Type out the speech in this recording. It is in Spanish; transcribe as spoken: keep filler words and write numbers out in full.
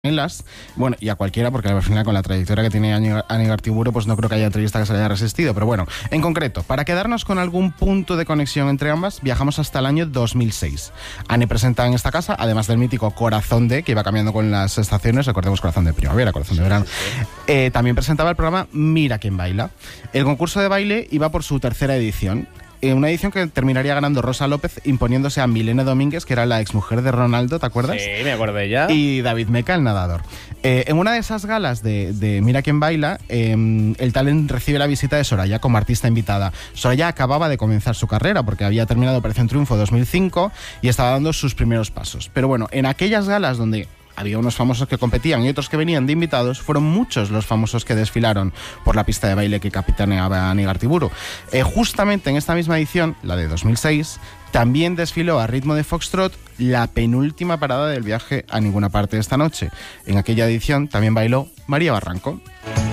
Las, bueno, y a cualquiera, porque al final con la trayectoria que tiene Ane Gartiburu, pues no creo que haya entrevista que se le haya resistido, pero bueno, en concreto, para quedarnos con algún punto de conexión entre ambas, viajamos hasta el año dos mil seis. Ane presenta en esta casa, además del mítico Corazón de, que iba cambiando con las estaciones, recordemos Corazón de Primavera, Corazón de Verano, eh, también presentaba el programa Mira quién baila. El concurso de baile iba por su tercera edición. Una edición que terminaría ganando Rosa López, imponiéndose a Milene Domínguez, que era la exmujer de Ronaldo, ¿te acuerdas? Sí, me acuerdo de ella. Y David Meca, el nadador. Eh, en una de esas galas de, de Mira quién baila, eh, el talent recibe la visita de Soraya como artista invitada. Soraya acababa de comenzar su carrera porque había terminado Operación Triunfo dos mil cinco y estaba dando sus primeros pasos. Pero bueno, en aquellas galas donde había unos famosos que competían y otros que venían de invitados, fueron muchos los famosos que desfilaron por la pista de baile que capitaneaba Ane Gartiburu. Eh, justamente en esta misma edición, la de dos mil seis, también desfiló a ritmo de foxtrot la penúltima parada del viaje a ninguna parte de esta noche. En aquella edición también bailó María Barranco.